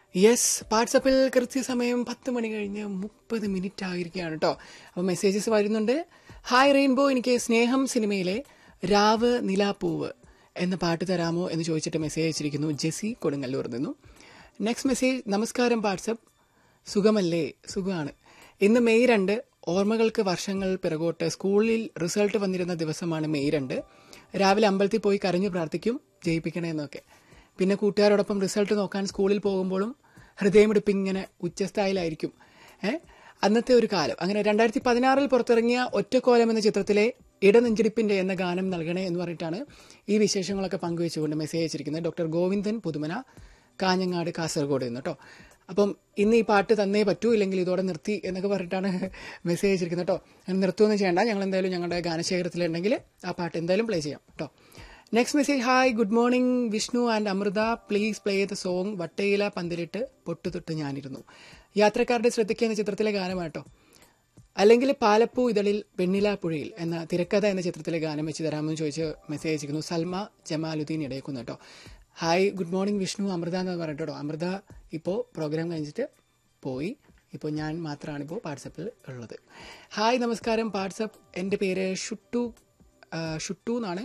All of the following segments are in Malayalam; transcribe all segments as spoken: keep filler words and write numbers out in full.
യെസ്, വാട്സപ്പിൽ കൃത്യസമയം പത്ത് മണി കഴിഞ്ഞ് മുപ്പത് മിനിറ്റ് ആയിരിക്കുകയാണ് കേട്ടോ. അപ്പോൾ മെസ്സേജസ് വരുന്നുണ്ട്. ഹായ് റെയിൻബോ, എനിക്ക് സ്നേഹം സിനിമയിലെ രാവ് നിലാപ്പൂവ് എന്ന പാട്ട് തരാമോ എന്ന് ചോദിച്ചിട്ട് മെസ്സേജ് അയച്ചിരിക്കുന്നു ജെസി കൊടുങ്ങല്ലൂർ നിന്നും. നെക്സ്റ്റ് മെസ്സേജ്, നമസ്കാരം വാട്സപ്പ്, സുഖമല്ലേ? സുഖമാണ്. ഇന്ന് മെയ് രണ്ട്, ഓർമ്മകൾക്ക് വർഷങ്ങൾ പിറകോട്ട്. സ്കൂളിൽ റിസൾട്ട് വന്നിരുന്ന ദിവസമാണ് മെയ് രണ്ട്. രാവിലെ അമ്പലത്തിൽ പോയി കരഞ്ഞു പ്രാർത്ഥിക്കും ജയിപ്പിക്കണമെന്നൊക്കെ. പിന്നെ കൂട്ടുകാരോടൊപ്പം റിസൾട്ട് നോക്കാൻ സ്കൂളിൽ പോകുമ്പോഴും ഹൃദയമിടിപ്പ് ഇങ്ങനെ ഉച്ചസ്ഥായിലായിരിക്കും. ഏഹ് അന്നത്തെ ഒരു കാലം. അങ്ങനെ രണ്ടായിരത്തി പതിനാറിൽ പുറത്തിറങ്ങിയ ഒറ്റക്കോലം എന്ന ചിത്രത്തിലെ ഇടനെഞ്ചിടിപ്പിന്റെ എന്ന ഗാനം നൽകണേ എന്ന് പറഞ്ഞിട്ടാണ് ഈ വിശേഷങ്ങളൊക്കെ പങ്കുവെച്ചുകൊണ്ട് മെസ്സേജ് അയച്ചിരിക്കുന്നത് ഡോക്ടർ ഗോവിന്ദൻ പുതുമന, കാഞ്ഞങ്ങാട്, കാസർഗോഡ് എന്ന് കേട്ടോ. അപ്പം ഇന്ന് ഈ പാട്ട് തന്നേ പറ്റൂ, ഇല്ലെങ്കിൽ ഇതോടെ നിർത്തി എന്നൊക്കെ പറഞ്ഞിട്ടാണ് മെസ്സേജ് അയച്ചിരിക്കുന്നത് കേട്ടോ. അങ്ങനെ നിർത്തുമെന്ന് ചെയ്യേണ്ട, ഞങ്ങൾ എന്തായാലും ഞങ്ങളുടെ ഗാനശേഖരത്തിലുണ്ടെങ്കിൽ ആ പാട്ട് എന്തായാലും പ്ലേ ചെയ്യാം കേട്ടോ. Next message, hi good morning Vishnu and Amrita, please play the song വട്ടയില പന്തിലിട്ട് പൊട്ടുതൊട്ട് ഞാനിരുന്നു. യാത്രക്കാരുടെ ശ്രദ്ധിക്കുക എന്ന ചിത്രത്തിലെ ഗാനമാട്ടോ. അല്ലെങ്കിൽ പാലപ്പൂ ഇതളിൽ വെണ്ണില പുഴയിൽ എന്ന തിരക്കഥ എന്ന ചിത്രത്തിലെ ഗാനം വെച്ച് തരാമെന്ന് ചോദിച്ച് മെസ്സേജ് അയച്ചിരിക്കുന്നു സൽമ ജമാലുദ്ദീൻ ഇടയക്കുന്നു കേട്ടോ. Hi good morning Vishnu, Amrita എന്ന് പറഞ്ഞിട്ടോ. അമൃത ഇപ്പോൾ പ്രോഗ്രാം കഴിഞ്ഞിട്ട് പോയി. ഇപ്പോൾ ഞാൻ മാത്രമാണ് ഇപ്പോൾ വാട്സപ്പിൽ ഉള്ളത്. ഹായ് നമസ്കാരം വാട്സപ്പ്, എൻ്റെ പേര് ഷുട്ടു ഷുട്ടു എന്നാണ്.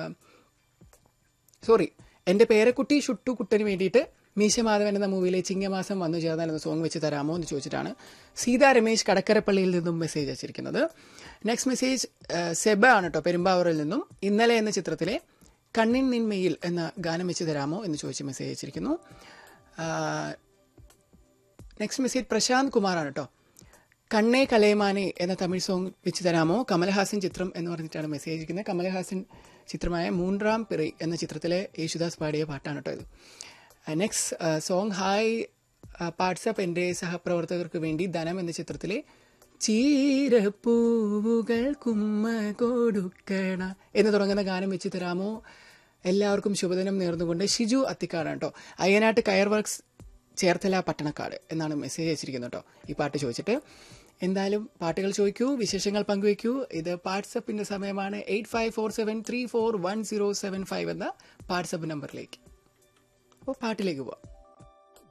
സോറി, എൻ്റെ പേരക്കുട്ടി ഷുട്ടു കുട്ടന് വേണ്ടിയിട്ട് മീശമാധവൻ എന്ന മൂവിയിലെ ചിങ്ങമാസം വന്നു ചേർന്നാൽ എന്ന സോങ് വെച്ച് തരാമോ എന്ന് ചോദിച്ചിട്ടാണ് സീതാ രമേശ് കടക്കരപ്പള്ളിയിൽ നിന്നും മെസ്സേജ് അയച്ചിരിക്കുന്നത്. നെക്സ്റ്റ് മെസ്സേജ് സെബ ആണ് കേട്ടോ, പെരുമ്പാവൂരിൽ നിന്നും. ഇന്നലെ എന്ന ചിത്രത്തിലെ കണ്ണിൻ നിന്മയിൽ എന്ന ഗാനം വെച്ച് തരാമോ എന്ന് ചോദിച്ച് മെസ്സേജ് അയച്ചിരിക്കുന്നു. നെക്സ്റ്റ് മെസ്സേജ് പ്രശാന്ത് കുമാറാണ് കേട്ടോ. കണ്ണേ കലയമാനെ എന്ന തമിഴ് സോങ് വെച്ച് തരാമോ, കമലഹാസൻ ചിത്രം എന്ന് പറഞ്ഞിട്ടാണ് മെസ്സേജ് അയക്കുന്നത്. കമലഹാസൻ ചിത്രമായ മൂൻറാം പിറൈ എന്ന ചിത്രത്തിലെ യേശുദാസ് പാടിയ പാട്ടാണ് കേട്ടോ ഇത്. നെക്സ്റ്റ് സോങ്, ഹായ് വാട്സപ്പ്, എൻ്റെ സഹപ്രവർത്തകർക്ക് വേണ്ടി ധനം എന്ന ചിത്രത്തിലെ ചീരപ്പൂവുകൾ കുമ്മ കൊടുക്കണ എന്ന് തുടങ്ങുന്ന ഗാനം വെച്ച് തരാമോ. എല്ലാവർക്കും ശുഭദിനം നേർന്നുകൊണ്ട് ഷിജു അത്തിക്കാടാണ് കേട്ടോ. അയ്യനാട്ട് കയർ വർക്ക്സ് ചേർത്തല പട്ടണക്കാട് എന്നാണ് മെസ്സേജ് അയച്ചിരിക്കുന്നത് കേട്ടോ ഈ പാട്ട് ചോദിച്ചിട്ട്. എന്തായാലും പാട്ടുകൾ ചോദിക്കൂ, വിശേഷങ്ങൾ പങ്കുവയ്ക്കൂ. ഇത് വാട്സപ്പിന്റെ സമയമാണ്. Eight five four seven three four one zero seven five എന്ന വാട്സപ്പ് നമ്പറിലേക്ക്. അപ്പോൾ പാട്ടിലേക്ക് പോവാം.